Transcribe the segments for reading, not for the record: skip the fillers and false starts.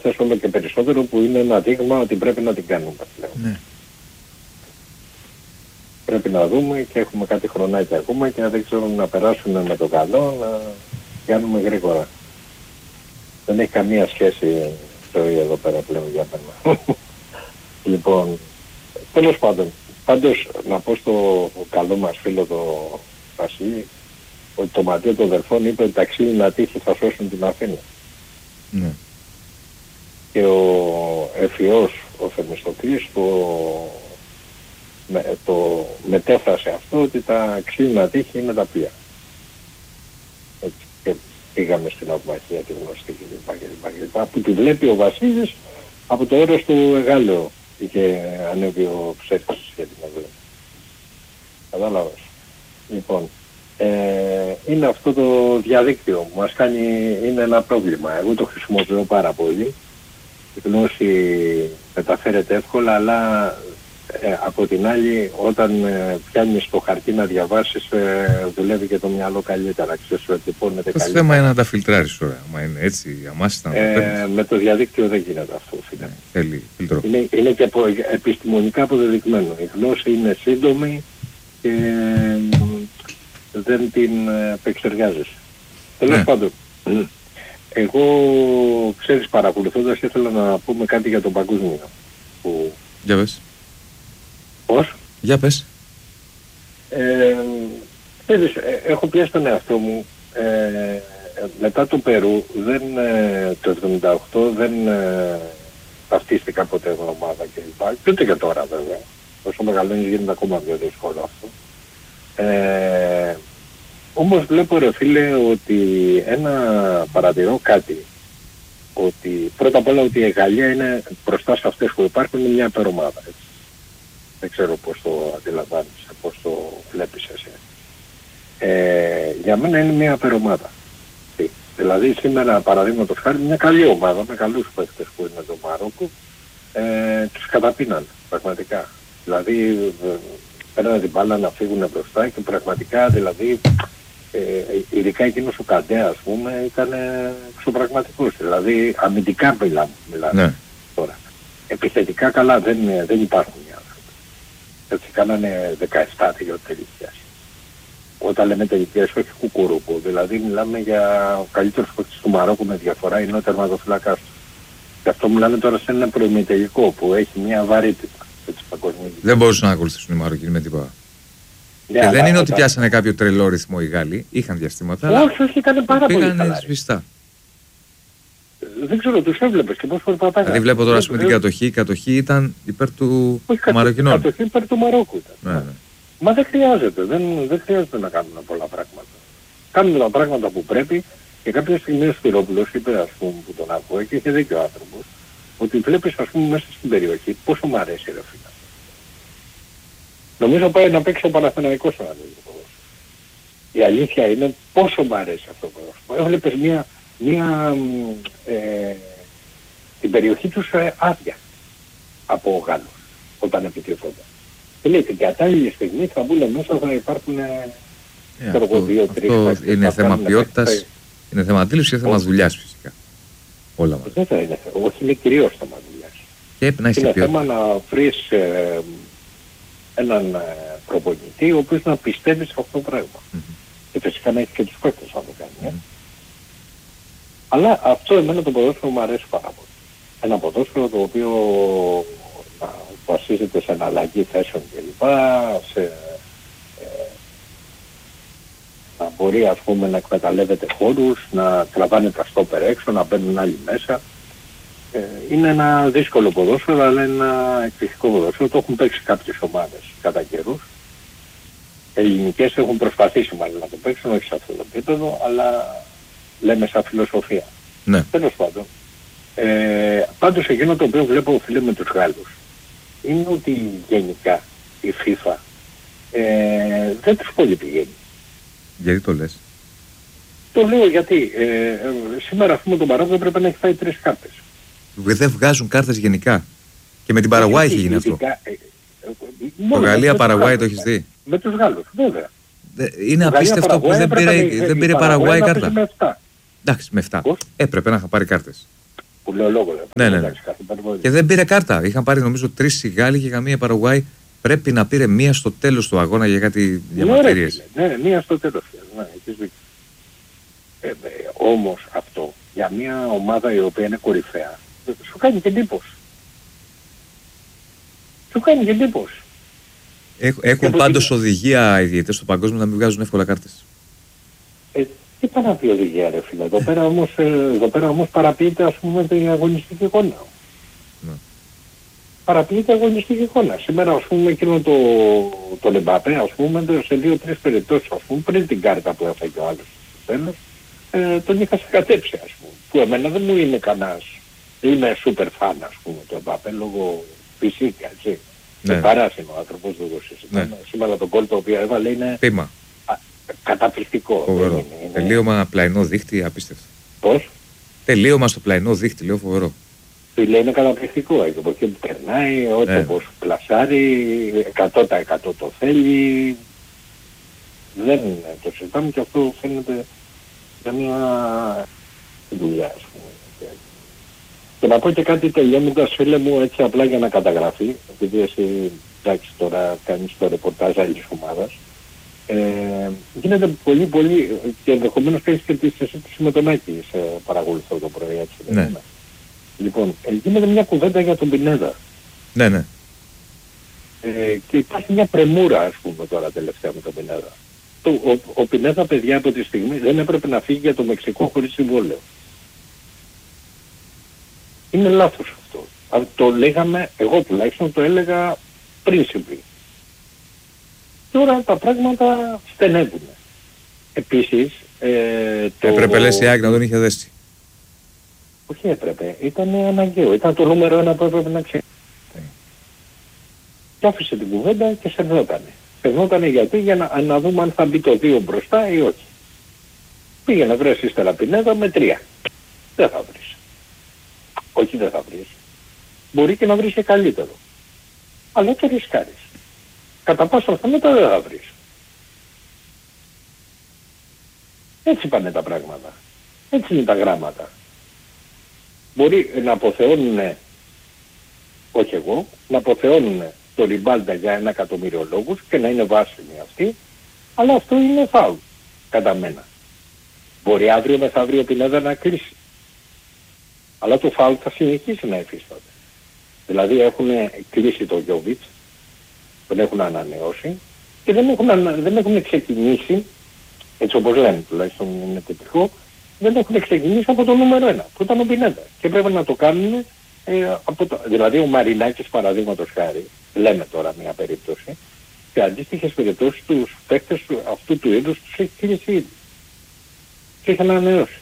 αυτές όλο και περισσότερο, που είναι ένα δείγμα ότι πρέπει να την κάνουμε πλέον. Ναι. Πρέπει να δούμε και έχουμε κάτι χρονάκια ακόμα και δεν ξέρω να περάσουμε με το καλό, να κάνουμε γρήγορα. Δεν έχει καμία σχέση ζωή εδώ πέρα πλέον για μένα. Λοιπόν, τέλος πάντων, πάντως να πω στο καλό μας φίλο το Βασίλη, ότι το Ματίο των Δελφών είπε ότι ταξίδι να τύχει θα σώσουν την Αθήνα. Ναι. Και ο Εφιός, ο Θεμιστοκλής, το μετέφρασε αυτό, ότι τα ξύλινα τείχη είναι τα πλοία. Έτσι, και πήγαμε στην Αυμαχία τη γνωστή κλπ. Που τη βλέπει ο Βασίλης από το έρος του Εγάλεο. Είχε ανέβει ο Ψέρκης για την Αυγή. Κατάλαβες. Λοιπόν, είναι αυτό το διαδίκτυο που μας κάνει, είναι ένα πρόβλημα. Εγώ το χρησιμοποιώ πάρα πολύ. Η γνώση μεταφέρεται εύκολα, αλλά από την άλλη, όταν πιάνεις το χαρτί να διαβάσεις, δουλεύει και το μυαλό καλύτερα. Ξέρεις ότι πόνεται καλύτερα. Το θέμα είναι να τα φιλτράρεις τώρα. Μα είναι έτσι, αμάσιστα να το παίρνεις. Με το διαδίκτυο δεν γίνεται αυτό, φίλε. Θέλει φιλτρό. Είναι και επιστημονικά αποδεδειγμένο. Η γνώση είναι σύντομη και δεν την επεξεργάζεσαι. Τέλος πάντων, εγώ, ξέρεις, παρακολουθώντας, ήθελα να πούμε κάτι για τον παγκόσμιο. Για πες. Πώς? Για πες. Έχω πιάσει τον εαυτό μου. Μετά το Περού, το 1978 δεν ταυτίστηκα ποτέ με ομάδα κλπ. Και ούτε και τώρα βέβαια. Όσο μεγαλώνεις γίνεται ακόμα πιο δύσκολο αυτό. Όμως βλέπω, ρε φίλε, ότι παρατηρώ κάτι. Ότι πρώτα απ' όλα ότι η Γαλλία είναι μπροστά σε αυτές που υπάρχουν, είναι μια υπερομάδα. Δεν ξέρω πώς το αντιλαμβάνεσαι, πώς το βλέπεις εσύ. Για μένα είναι μια υπερομάδα. Δηλαδή σήμερα, παραδείγματος χάρη, μια καλή ομάδα με καλούς παίκτες που είναι το Μαρόκο, τους καταπίναν πραγματικά. Δηλαδή παίρνανε την μπάλα να φύγουν μπροστά και πραγματικά, δηλαδή, ειδικά εκείνος ο Καντέ, ας πούμε, ήταν εξωπραγματικός. Δηλαδή αμυντικά μιλάμε τώρα. Επιθετικά καλά δεν υπάρχουν οι άνθρωποι. Έτσι κάνανε 17 τελικές. Όταν λέμε τελικές, όχι κουκουρούπο. Δηλαδή μιλάμε για ο καλύτερος παίκτης του Μαρόκου με διαφορά, είναι ο τερματοφυλακάς του. Και αυτό μιλάμε τώρα σε ένα προημιτελικό που έχει μια βαρύτητα. Δεν μπορούσαν να ακολουθήσουν οι Μαροκινοί με τίποτα. Και δεν είναι ότι πιάσανε κάποιο τρελό ρυθμό οι Γάλλοι, είχαν διαστήματα. Όχι, ήταν πάρα πολύ καλά. Πήγανε σβηστά. Δεν ξέρω, τους έβλεπες και πώς προσπαθάγανε. Δηλαδή βλέπω τώρα με την κατοχή, η κατοχή ήταν υπέρ του Μαροκινών. Η κατοχή υπέρ του Μαρόκου ήταν. Ναι. Μα δεν χρειάζεται, δεν χρειάζεται να κάνουμε πολλά πράγματα. Κάνουμε τα πράγματα που πρέπει και κάποια στιγμή ο Σπυρόπουλος είπε, ας πούμε, που τον ακούω και είχε δίκιο ο άνθρωπος, ότι βλέπεις, ας πούμε, μέσα στην περιοχή πόσο μου αρέσει, ρε φίλε. Νομίζω πάει να παίξει ο Παναθηναϊκός ένα λίγο. Η αλήθεια είναι πόσο μου αρέσει αυτό το πρόσωπο. Έβλεπες την περιοχή τους άδεια από Γάλλους όταν επιτρέπονταν. Και λέει την κατάλληλη στιγμή θα μπουν μέσα, θα υπάρχουν αυτό είναι θέμα ποιότητας, είναι θέμα αντίληψης και θέμα δουλειάς φυσικά. Όλα μας. Δεν θα είναι, όχι, είναι κυρίως θέμα δουλειάς. Και να είναι θέμα να βρεις έναν προπονητή ο οποίος να πιστεύει σε αυτό το πράγμα. Και φυσικά να έχει και τους παίκτες να το κάνει. Αλλά αυτό εμένα το ποδόσφαιρο μου αρέσει πάρα πολύ. Ένα ποδόσφαιρο το οποίο βασίζεται σε εναλλαγή θέσεων κλπ. Να μπορεί, ας πούμε, να εκμεταλλεύεται χώρους, να τραβάνε τα στόπερ έξω, να μπαίνουν άλλοι μέσα. Είναι ένα δύσκολο ποδόσφαιρο, αλλά είναι ένα εκπληκτικό ποδόσφαιρο. Το έχουν παίξει κάποιες ομάδες κατά καιρούς. Ελληνικές έχουν προσπαθήσει μάλλον να το παίξουν, όχι σε αυτό το επίπεδο, αλλά λέμε σαν φιλοσοφία. Ναι. Τέλος πάντων. Πάντως εκείνο το οποίο βλέπω, φίλε, με τους Γάλλους είναι ότι γενικά η FIFA δεν τους πολύ πηγαίνει. Γιατί το λες? Το λέω γιατί σήμερα, ας πούμε, το Μαρόκο έπρεπε να έχει φάει 3 κάρτες. Δεν βγάζουν κάρτες γενικά. Και με την Παραγουάη είχε γίνει αυτό. Το Γαλλία-Παραγουάη το έχεις δει? Με τους Γάλλους, βέβαια. Είναι απίστευτο που δεν πήρε Παραγουάη κάρτα. Εντάξει, με 7. Έπρεπε να είχα πάρει κάρτες. Που λέω λόγο. Ναι. Και δεν πήρε κάρτα. Είχαν πάρει νομίζω 3 οι Γάλλοι και καμία Παραγουάη. Πρέπει να πήρε μία στο τέλος του αγώνα για κάτι διαμαρτυρίες. Ναι, μία στο τέλος. Ναι, όμως αυτό για μια ομάδα η οποία είναι κορυφαία σου κάνει και εντύπωση. Έχουν πάντως οδηγία οι διαιτητές στο παγκόσμιο να μην βγάζουν εύκολα κάρτες. Τι πάνε να πει οδηγία ρε φίλε. Εδώ πέρα όμως παραποιείται ας πούμε η αγωνιστική εικόνα. Ναι. Παραποιείται η αγωνιστική εικόνα. Σήμερα ας πούμε εκείνο το Εμπαπέ ας πούμε σε 2-3 περιπτώσεις ας πούμε πριν την κάρτα που έφαγε ο άλλος στο τέλος τον είχα συγκατέψει ας πούμε. Που εμένα δεν μου είναι κανένας. Είμαι super fan ας πούμε του Εμπαπέ λόγω φυσικά έτσι. Ναι. Παράσινο ο άνθρωπος δεν το συζητάμε. Ναι. Σήμερα το γκολ το οποίο έβαλε είναι πείμα. Καταπληκτικό. Φοβερό. Τελείωμα πλαϊνό δίχτυ απίστευτο. Πώς? Τελείωμα στο πλαϊνό δίχτυ, λέω φοβερό. Φίλε είναι καταπληκτικό. Από εκεί που περνάει, όπως πλασάρει, 100% το θέλει. Δεν το συζητάμε και αυτό φαίνεται για μια δουλειά ας πούμε. Και να πω και κάτι τελειώνοντας φίλε μου έτσι απλά για να καταγραφεί, επειδή εσύ εντάξει τώρα κάνεις το ρεπορτάζ άλλης ομάδας. Γίνεται πολύ και ενδεχομένως κάνεις και τη συζήτηση με τον Άκη σε παρακολουθώ το πρωί έτσι. Ναι. Λοιπόν, γίνεται μια κουβέντα για τον Πινέδα. Ναι. Και υπάρχει μια πρεμούρα ας πούμε τώρα τελευταία με τον Πινέδα. Ο Πινέδα παιδιά από τη στιγμή δεν έπρεπε να φύγει για το Μεξικό χωρίς συμβόλαιο. Είναι λάθος αυτό. Το λέγαμε, εγώ τουλάχιστον το έλεγα πριν συμβεί. Τώρα τα πράγματα στενεύουν. Επίσης... Έπρεπε λες η ΑΕΚ να τον είχε δέσει. Όχι έπρεπε. Ήταν αναγκαίο. Ήταν το νούμερο 1 που έπρεπε να ξέρει. Και άφησε την κουβέντα και σερνότανε. Σερνότανε γιατί για να δούμε αν θα μπει το 2 μπροστά ή όχι. Πήγε να βρεις ύστερα Πινέδα με 3. Δεν θα βρεις. Όχι δεν θα βρεις. Μπορεί και να βρεις και καλύτερο. Αλλά το ρισκάρεις. Κατά πάσα πιθανότητα δεν θα βρεις. Έτσι πάνε τα πράγματα. Έτσι είναι τα γράμματα. Μπορεί να αποθεώνουν, όχι εγώ, να αποθεώνουν το Ριμπάλντα για 1 εκατομμύριο λόγους και να είναι βάσιμοι αυτοί, αλλά αυτό είναι φάουλ κατά μένα. Μπορεί αύριο μεθαύριο Πινέδα να κλείσει. Αλλά το φάουλ θα συνεχίσει να υφίσταται. Δηλαδή έχουν κλείσει το Γιόβιτς, τον έχουν ανανεώσει και δεν έχουν ξεκινήσει, έτσι όπως λένε τουλάχιστον είναι τυπικό, δεν έχουν ξεκινήσει από το νούμερο 1 που ήταν ο Πινέδα και πρέπει να το κάνουν δηλαδή ο Μαρινάκης παραδείγματος χάρη, λέμε τώρα μια περίπτωση, σε αντίστοιχες περιπτώσεις τους παίκτες αυτού του είδους τους έχει κλείσει ήδη και έχει ανανεώσει.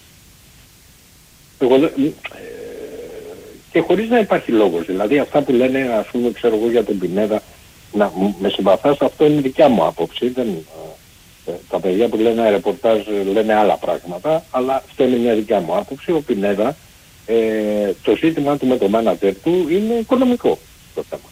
Και χωρίς να υπάρχει λόγος, δηλαδή αυτά που λένε ας πούμε ξέρω εγώ για τον Πινέδα, με συμπαθάς, αυτό είναι δικιά μου άποψη, τα παιδιά που λένε ρεπορτάζ λένε άλλα πράγματα, αλλά αυτό είναι μια δικιά μου άποψη. Ο Πινέδα, το ζήτημα του με το μάνατζερ του είναι οικονομικό το θέμα.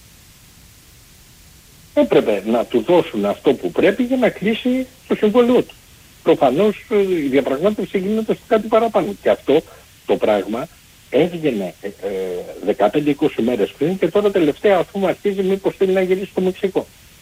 Έπρεπε να του δώσουν αυτό που πρέπει για να κλείσει το συμβόλαιό του. Προφανώς η διαπραγμάτευση γίνεται στο κάτι παραπάνω. Και αυτό το πράγμα έβγαινε 15-20 μέρες πριν και τώρα τελευταία ας πούμε αρχίζει μήπως θέλει να γυρίσει στο Μεξικό.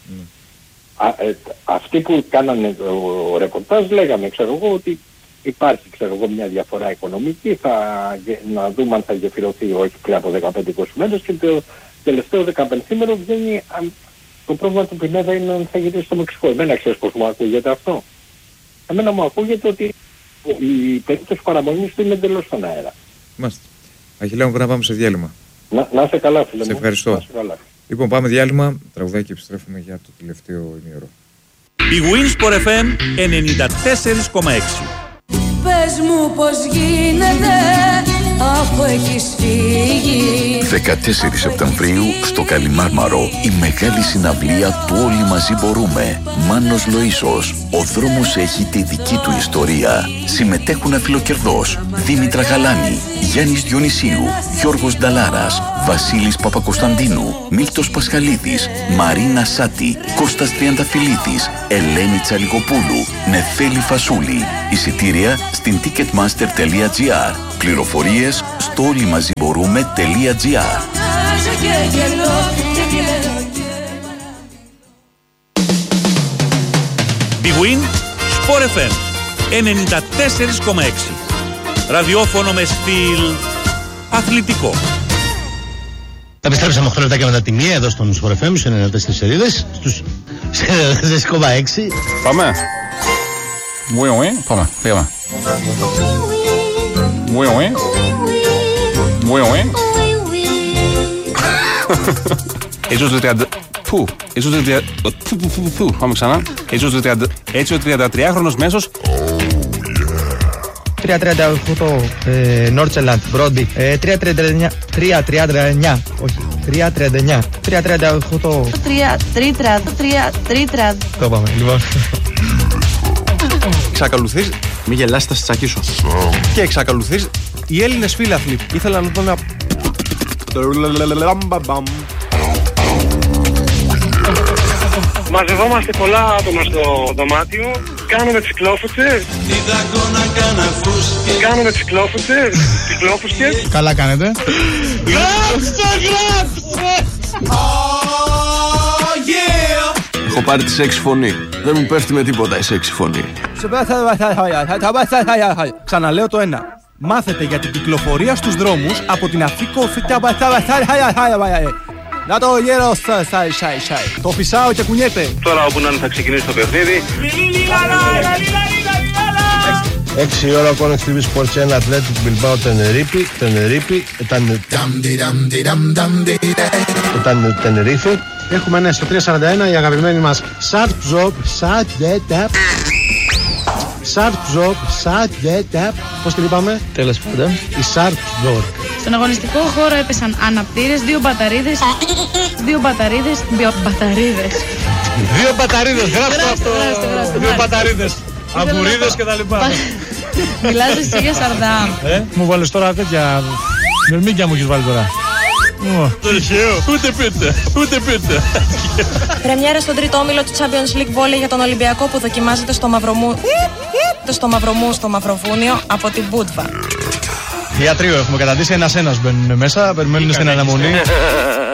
Αυτοί που κάνανε το ρεπορτάζ λέγανε ξέρω εγώ ότι υπάρχει ξέρω εγώ μια διαφορά οικονομική, να δούμε αν θα γεφυρωθεί όχι πριν από 15-20 μέρες και το τελευταίο 15ήμερο βγαίνει το πρόβλημα του Πινέδα είναι αν θα γυρίσει στο Μεξικό. Εμένα ξέρεις πως μου ακούγεται αυτό. Εμένα μου ακούγεται ότι η περίπτωση παραμονής του είναι εντελώς στον αέρα. Μάλιστα. Αχιλλέα μου, να πάμε σε διάλειμμα. Να είσαι καλά φίλε μου. Σε ευχαριστώ. Λοιπόν, πάμε διάλειμμα, τραγουδάκι και επιστρέφουμε για το τελευταίο ημίωρο. Η Winsport FM 94,6. Πες μου πως γίνεται αφού έχεις φύγει. 14 Σεπτεμβρίου στο Καλιμάρμαρο η μεγάλη συναυλία του Όλοι Μαζί Μπορούμε. Μάνος Λοΐσος. Ο δρόμος έχει τη δική του ιστορία. Συμμετέχουν αφιλοκερδός Δήμητρα Γαλάνη, Γιάννης Διονυσίου, Γιώργος Νταλάρας, Βασίλης Παπακοσταντίνου, Μίλτος Πασχαλίδης, Μαρίνα Σάτη, Κώστας Τριανταφυλλίδης, Ελένη Τσαλικοπούλου, Νεφέλη Φασούλη. Εισιτήρια στην ticketmaster.gr. Πληροφορίες στο όλοιμαζιμπορούμε.gr. Big Win Sport FM 94,6. Ραδιόφωνο με στυλ αθλητικό. Επιστρέψαμε 8 λεπτά και μετά τη μία εδώ στον Sport FM, στους 94 σελίδες, στους 4,6. Πάμε. Πάμε, πήγαμε. Πάμε ξανά. Έτσι ο 33χρονος μέσος. 3.38 Νόρτσελαντ, Μπρόντι, 3.39, όχι, 3.39, 3.38. 3.30. Το πάμε, λοιπόν. Εξακολουθείς, μη γελάσεις, θα σε τσακίσω. Και εξακολουθείς, οι Έλληνες φίλαθλοι ήθελαν να δουν ένα... Μαζευόμαστε πολλά άτομα στο δωμάτιο, κάνουμε τις κλόφουτσες. Καλά κάνετε. Γράψτε! Έχω πάρει τη σεξι φωνή. Δεν μου πέφτει με τίποτα η σεξι φωνή. Ξαναλέω το ένα. Μάθετε για την κυκλοφορία στους δρόμους από την Αθήκο. Να το γέρο σάι. Το φυσάω και κουνιέται. Τώρα όπου να θα ξεκινήσει το παιχνίδι. 6 ώρα Κόνεξ TV Sports 1 Athletic Bilbao Tenerife. Έχουμε ένα στο 341 η αγαπημένη μας Sharp Job. Πώς την είπαμε? Τέλος πάντων. Η Sharp Job. Στον αγωνιστικό χώρο έπεσαν αναπτήρες, δύο μπαταρίδες, Γράψτε αυτό. Δύο μπαταρίδες, αμπουρίδες και τα λοιπά. Μιλάς εσύ για Σαρδάμ. Μου βάλεις τώρα τέτοια μερμήγκια μου έχεις βάλει τώρα. Τυχαίο, ούτε πίτε. Πρεμιέρα στον τρίτο όμιλο του Champions League Volley για τον Ολυμπιακό που δοκιμάζεται στο Μαυροβούνιο από την Μπούτβα. Για τρίο έχουμε καταντήσει, ένας μπαίνουν μέσα, περιμένουν στην αναμονή.